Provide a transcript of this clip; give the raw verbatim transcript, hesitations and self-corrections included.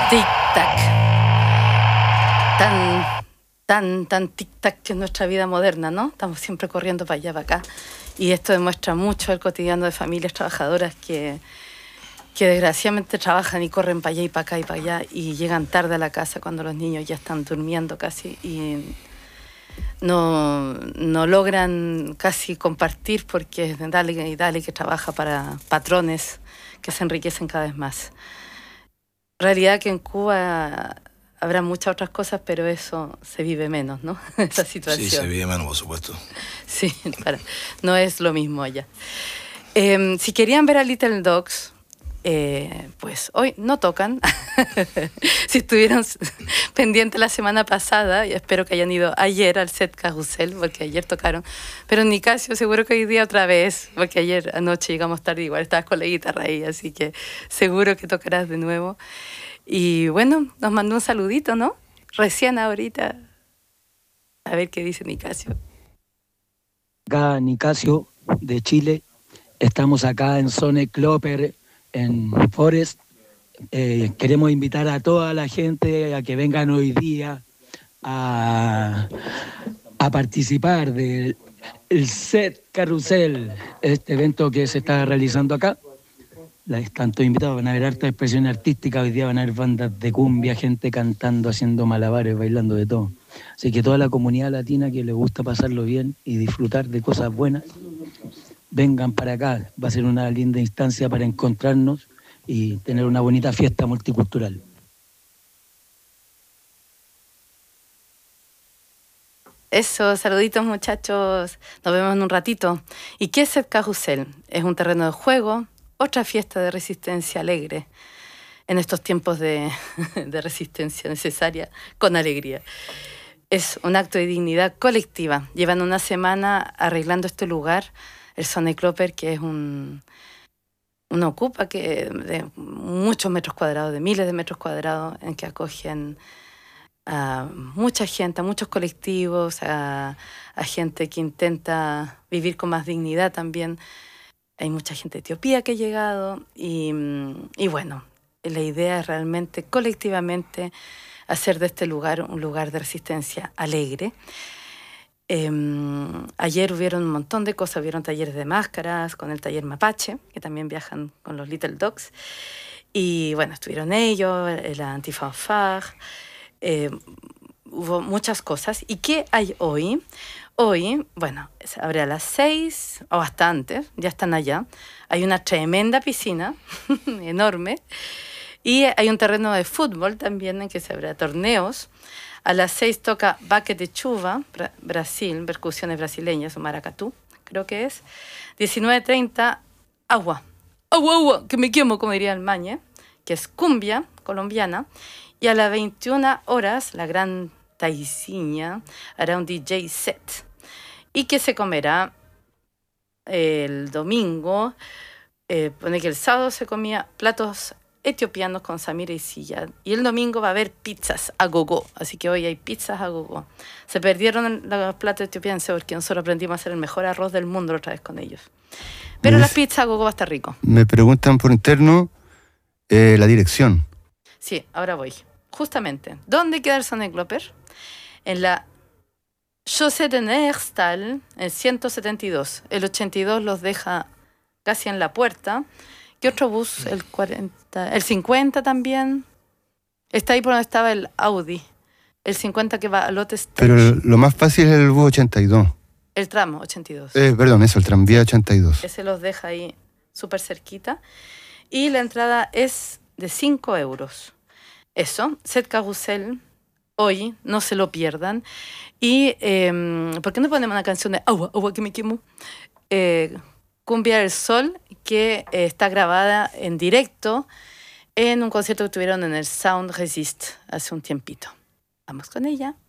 Tic-tac. Tan, tan, tan tic-tac que es nuestra vida moderna, ¿no? Estamos siempre corriendo para allá, para acá. Y esto demuestra mucho el cotidiano de familias trabajadoras que, que desgraciadamente trabajan y corren para allá y para acá y para allá y llegan tarde a la casa cuando los niños ya están durmiendo casi y no, no logran casi compartir porque es dale y dale que trabaja para patrones que se enriquecen cada vez más. Realidad que en Cuba habrá muchas otras cosas, pero eso se vive menos, ¿no? Esa situación. Sí, se vive menos, por supuesto. Sí, para, no es lo mismo allá. Eh, si querían ver a Little Dogs, eh, pues hoy no tocan. Si estuvieron pendientes la semana pasada, y espero que hayan ido ayer al set Carrusel, porque ayer tocaron. Pero Nicasio, seguro que hoy día otra vez, porque ayer anoche llegamos tarde, igual estabas con la guitarra ahí, así que seguro que tocarás de nuevo. Y bueno, nos mandó un saludito, ¿no? Recién ahorita. A ver qué dice Nicasio. Acá Nicasio de Chile, estamos acá en Sonic Cloper, en Forest. Eh, queremos invitar a toda la gente a que vengan hoy día a, a participar del el set Carrusel, este evento que se está realizando acá. Están todos invitados, van a haber harta expresión artística, hoy día van a haber bandas de cumbia, gente cantando, haciendo malabares, bailando de todo. Así que toda la comunidad latina que le gusta pasarlo bien y disfrutar de cosas buenas, vengan para acá. Va a ser una linda instancia para encontrarnos y tener una bonita fiesta multicultural. Eso, saluditos muchachos, nos vemos en un ratito. ¿Y qué es el Carrusel? Es un terreno de juego, otra fiesta de resistencia alegre en estos tiempos de, de resistencia necesaria con alegría. Es un acto de dignidad colectiva. Llevan una semana arreglando este lugar, el Sonic Cloper, que es un... Uno ocupa que de muchos metros cuadrados, de miles de metros cuadrados, en que acogen a mucha gente, a muchos colectivos, a, a gente que intenta vivir con más dignidad también. Hay mucha gente de Etiopía que ha llegado y, y bueno, la idea es realmente colectivamente hacer de este lugar un lugar de resistencia alegre. Eh, ayer hubieron un montón de cosas, hubieron talleres de máscaras con el taller Mapache, que también viajan con los Little Dogs, y bueno, estuvieron ellos, la Antifanfare, eh, hubo muchas cosas. ¿Y qué hay hoy? Hoy, bueno, se abre a las seis, o hasta antes, ya están allá, hay una tremenda piscina, enorme, y hay un terreno de fútbol también en que se abre torneos. A las seis toca Baque de Chuva, Bra- Brasil, percusiones brasileñas o maracatú, creo que es. diecinueve treinta, agua. Agua, agua, que me quemo, como diría el Mañe, que es cumbia colombiana. Y a las veintiuna horas, la gran Taiciña hará un D J set. Y que se comerá el domingo. Eh, pone que el sábado se comía platos etiopianos con samira y silla. Y el domingo va a haber pizzas a gogo. Así que hoy hay pizzas a gogo. Se perdieron los platos etiopianos porque nosotros aprendimos a hacer el mejor arroz del mundo otra vez con ellos. Pero la pizza a gogo va a estar rico. Me preguntan por interno eh, la dirección. Sí, ahora voy. Justamente, ¿dónde queda el Sonic Cloper? En la Chaussée de Nerstal, el ciento setenta y dos. El ochenta y dos los deja casi en la puerta. ¿Qué otro bus? El cuarenta, el cincuenta también. Está ahí por donde estaba el Audi. El cincuenta que va al Lotte Stage. Pero lo más fácil es el bus ochenta y dos. El tramo ochenta y dos. Eh, perdón, eso, el tranvía ochenta y dos. Ese los deja ahí súper cerquita. Y la entrada es de cinco euros. Eso, Set Carrusel, hoy, no se lo pierdan. Y, eh, ¿por qué no ponemos una canción de agua, agua que me quemo? Eh, Cumbia del Sol, que eh, está grabada en directo en un concierto que tuvieron en el Sound Resist hace un tiempito. Vamos con ella.